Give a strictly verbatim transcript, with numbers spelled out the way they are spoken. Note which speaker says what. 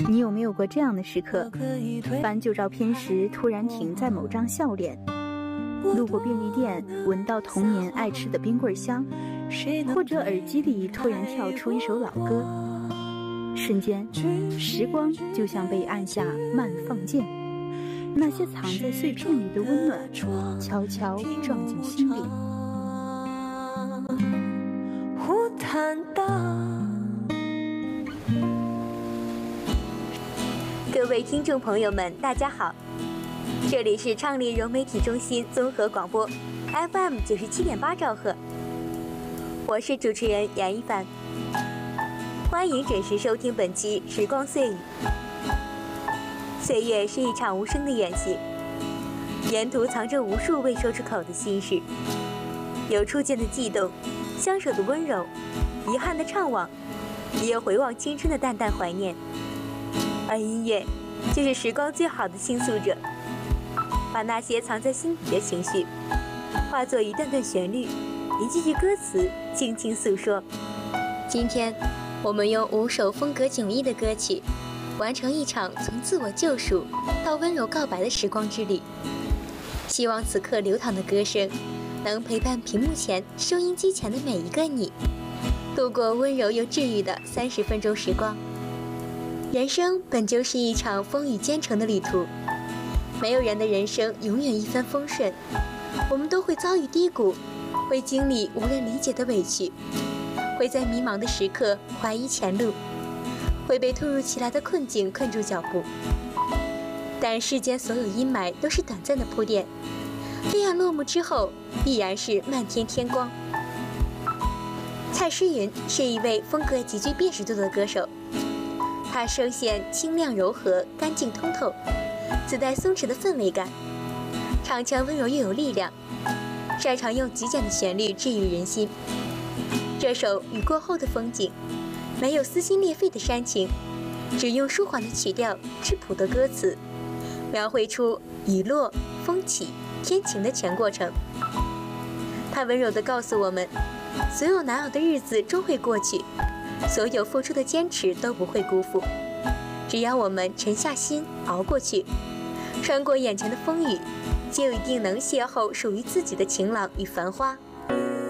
Speaker 1: 你有没有过这样的时刻？翻旧照片时，突然停在某张笑脸；路过便利店，闻到童年爱吃的冰棍香；或者耳机里突然跳出一首老歌，瞬间，时光就像被按下慢放键，那些藏在碎片里的温暖，悄悄撞进心里。
Speaker 2: 无谈的。
Speaker 3: 各位听众朋友们，大家好，这里是畅力融媒体中心综合广播 F M 九十七点八兆赫，我是主持人杨一凡，欢迎准时收听本期时光碎语。岁月是一场无声的演戏，沿途藏着无数未说出口的心事，有初见的悸动，相守的温柔，遗憾的怅惘，也有回望青春的淡淡怀念。而音乐就是时光最好的倾诉者，把那些藏在心底的情绪化作一段段旋律，一句句歌词轻轻诉说。今天我们用五首风格迥异的歌曲完成一场从自我救赎到温柔告白的时光之旅，希望此刻流淌的歌声能陪伴屏幕前收音机前的每一个你，度过温柔又治愈的三十分钟时光。人生本就是一场风雨兼程的旅途，没有人的人生永远一帆风顺，我们都会遭遇低谷，会经历无人理解的委屈，会在迷茫的时刻怀疑前路，会被突如其来的困境困住脚步。但世间所有阴霾都是短暂的铺垫，黑暗落幕之后必然是漫天天光。蔡诗芸是一位风格极具辨识度的歌手，她声线清亮柔和，干净通透，自带松弛的氛围感，唱腔温柔又有力量，擅长用极简的旋律治愈人心。这首《雨过后的风景》没有撕心裂肺的煽情，只用舒缓的曲调，质朴的歌词，描绘出雨落、风起、天晴的全过程。它温柔地告诉我们，所有难熬的日子终会过去，所有付出的坚持都不会辜负，只要我们沉下心熬过去，穿过眼前的风雨，就一定能邂逅属于自己的晴朗与繁花。